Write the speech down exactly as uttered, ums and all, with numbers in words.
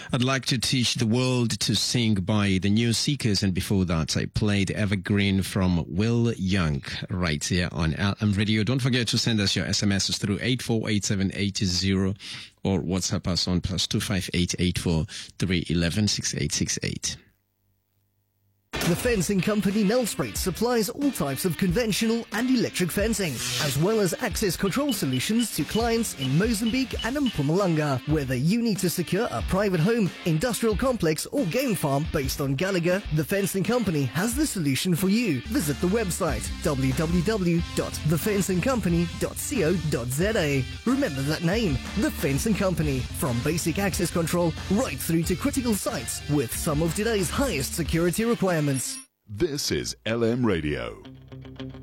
I'd like to teach the world to sing by the New Seekers, and before that I played Evergreen from Will Young right here on L M Radio. Don't forget to send us your S M Ses through eight four eight seven eight zero or WhatsApp us on plus two five eight eight four three one one six eight six eight. The Fencing Company Nelspruit supplies all types of conventional and electric fencing, as well as access control solutions to clients in Mozambique and Mpumalanga. Whether you need to secure a private home, industrial complex or game farm based on Gallagher, the Fencing Company has the solution for you. Visit the website w w w dot the fencing company dot co dot z a. Remember that name, The Fencing Company. From basic access control right through to critical sites with some of today's highest security requirements. This is L M Radio.